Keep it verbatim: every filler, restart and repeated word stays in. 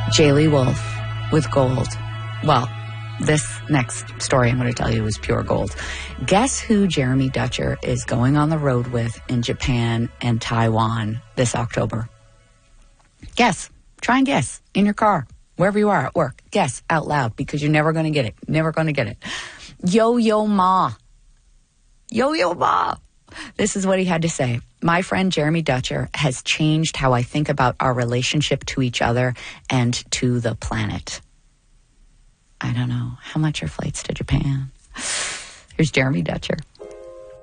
Jaylee Wolf with gold. Well, this next story I'm going to tell you is pure gold. Guess who Jeremy Dutcher is going on the road with in Japan and Taiwan this October? Guess. Try and guess in your car, wherever you are at work. Guess out loud because you're never going to get it. Never going to get it. Yo-Yo Ma. Yo-Yo Ma. This is what he had to say. My friend Jeremy Dutcher has changed how I think about our relationship to each other and to the planet. I don't know. How much are flights to Japan? Here's Jeremy Dutcher.